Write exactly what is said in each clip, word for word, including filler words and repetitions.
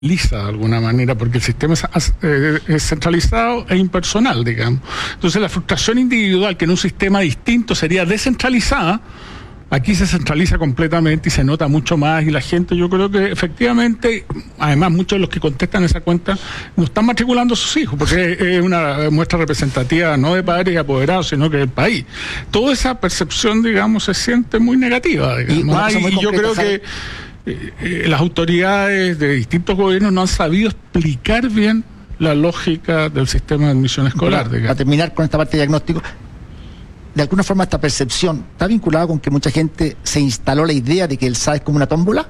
lisa de alguna manera, porque el sistema es, eh, es centralizado e impersonal, digamos. Entonces la frustración individual, que en un sistema distinto sería descentralizada, aquí se centraliza completamente y se nota mucho más, y la gente, yo creo que efectivamente, además muchos de los que contestan esa cuenta no están matriculando a sus hijos, porque es una muestra representativa no de padres y apoderados, sino que del país. Toda esa percepción, digamos, se siente muy negativa, digamos. Ah, y, y yo creo que Eh, eh, las autoridades de distintos gobiernos no han sabido explicar bien la lógica del sistema de admisión escolar. Bueno, para terminar con esta parte de diagnóstico, de alguna forma esta percepción está vinculada con que mucha gente se instaló la idea de que el S A E es como una tómbola.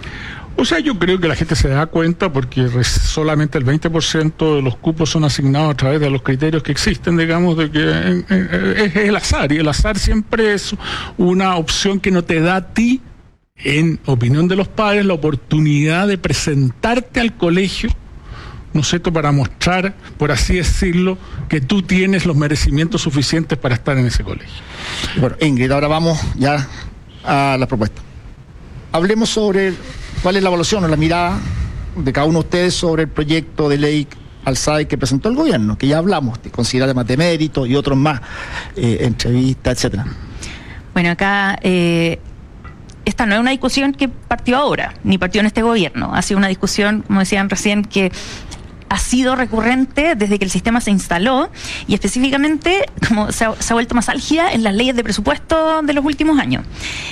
O sea, yo creo que la gente se da cuenta porque solamente el veinte por ciento de los cupos son asignados a través de los criterios que existen, digamos, de que eh, eh, es el azar, y el azar siempre es una opción que no te da a ti, en opinión de los padres, la oportunidad de presentarte al colegio, ¿no es cierto?, para mostrar, por así decirlo, que tú tienes los merecimientos suficientes para estar en ese colegio. Bueno, Ingrid, ahora vamos ya a la propuesta. Hablemos sobre cuál es la evaluación o la mirada de cada uno de ustedes sobre el proyecto de ley al S A E que presentó el gobierno, que ya hablamos, de considerar temas de mérito y otros más, eh, entrevistas, etcétera. Bueno, acá... Eh... Esta no es una discusión que partió ahora, ni partió en este gobierno. Ha sido una discusión, como decían recién, que ha sido recurrente desde que el sistema se instaló, y específicamente como se ha, se ha vuelto más álgida en las leyes de presupuesto de los últimos años.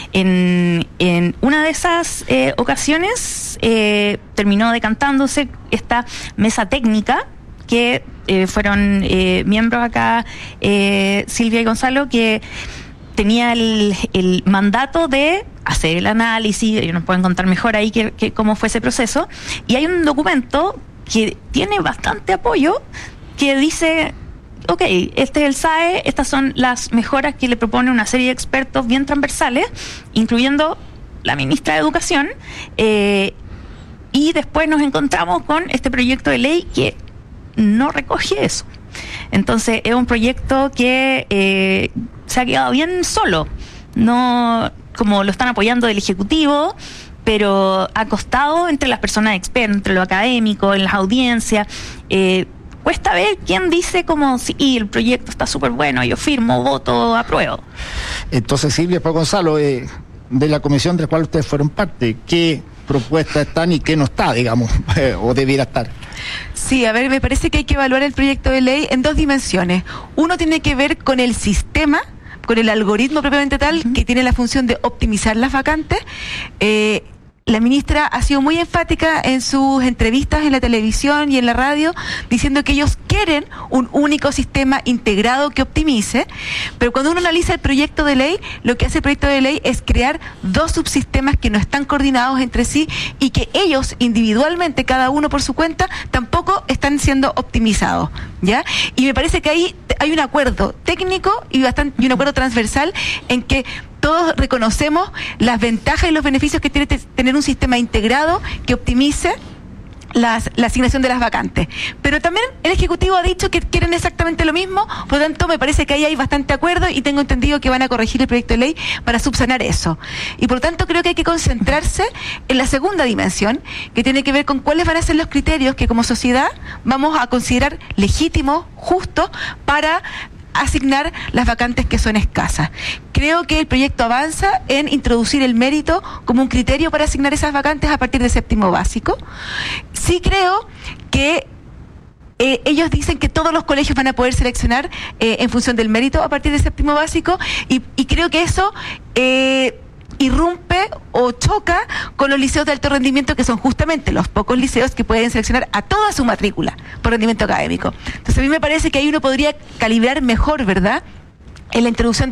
En, en una de esas eh, ocasiones eh, terminó decantándose esta mesa técnica que eh, fueron eh, miembros acá, eh, Silvia y Gonzalo, que tenía el, el mandato de hacer el análisis. Ellos nos pueden contar mejor ahí que, que cómo fue ese proceso, y hay un documento que tiene bastante apoyo que dice, ok, este es el S A E, estas son las mejoras que le propone una serie de expertos bien transversales, incluyendo la ministra de Educación, eh, y después nos encontramos con este proyecto de ley que no recoge eso. Entonces es un proyecto que eh, se ha quedado bien solo, no como lo están apoyando del Ejecutivo, pero acostado entre las personas expertas, entre lo académico, en las audiencias. Eh, cuesta ver quién dice como, sí, el proyecto está súper bueno, yo firmo, voto, apruebo. Entonces, Silvia, después Gonzalo, eh, de la comisión de la cual ustedes fueron parte, ¿qué propuestas están y qué no está, digamos, eh, o debiera estar? Sí, a ver, me parece que hay que evaluar el proyecto de ley en dos dimensiones. Uno tiene que ver con el sistema, con el algoritmo propiamente tal, uh-huh, que tiene la función de optimizar las vacantes. Eh, La ministra ha sido muy enfática en sus entrevistas en la televisión y en la radio, diciendo que ellos quieren un único sistema integrado que optimice, pero cuando uno analiza el proyecto de ley, lo que hace el proyecto de ley es crear dos subsistemas que no están coordinados entre sí y que ellos individualmente, cada uno por su cuenta, tampoco están siendo optimizados, ¿ya? Y me parece que ahí hay un acuerdo técnico y, bastante, y un acuerdo transversal en que todos reconocemos las ventajas y los beneficios que tiene tener un sistema integrado que optimice las, la asignación de las vacantes. Pero también el Ejecutivo ha dicho que quieren exactamente lo mismo, por lo tanto me parece que ahí hay bastante acuerdo y tengo entendido que van a corregir el proyecto de ley para subsanar eso. Y por lo tanto creo que hay que concentrarse en la segunda dimensión, que tiene que ver con cuáles van a ser los criterios que como sociedad vamos a considerar legítimos, justos, para asignar las vacantes que son escasas. Creo que el proyecto avanza en introducir el mérito como un criterio para asignar esas vacantes a partir de séptimo básico. Sí creo que eh, ellos dicen que todos los colegios van a poder seleccionar eh, en función del mérito a partir de séptimo básico, y, y creo que eso eh, irrumpe o choca con los liceos de alto rendimiento, que son justamente los pocos liceos que pueden seleccionar a toda su matrícula por rendimiento académico. Entonces a mí me parece que ahí uno podría calibrar mejor, ¿verdad?, en la introducción